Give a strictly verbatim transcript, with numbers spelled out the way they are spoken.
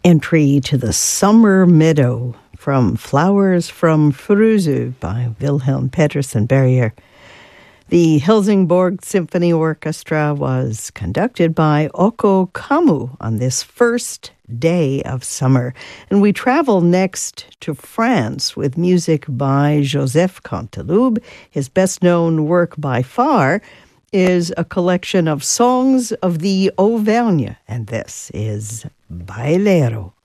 entry to the Summer Meadow from Flowers from Fruzu by Wilhelm Pedersen Barrier. The Helsingborg Symphony Orchestra was conducted by Oko Kamu on this first day of summer. And we travel next to France with music by Joseph Canteloube. His best-known work by far is a collection of songs of the Auvergne, and this is Bailero.